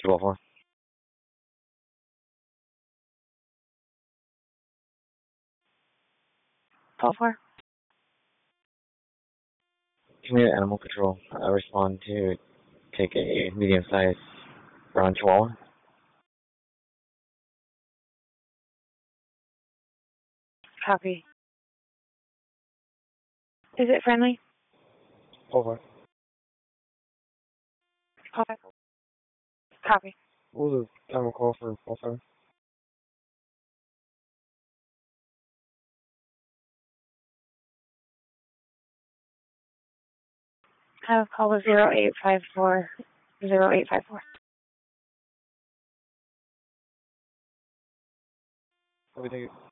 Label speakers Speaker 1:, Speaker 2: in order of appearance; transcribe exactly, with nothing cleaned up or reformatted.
Speaker 1: Triple four.
Speaker 2: Call four.
Speaker 1: Community Animal Control. I respond to take a medium-sized brown chihuahua.
Speaker 2: Copy. Is it friendly?
Speaker 1: Over.
Speaker 2: Call five. Copy.
Speaker 1: What was the time call for call five?
Speaker 2: I have a call with zero eight five four zero eight five four.
Speaker 1: Let me take it.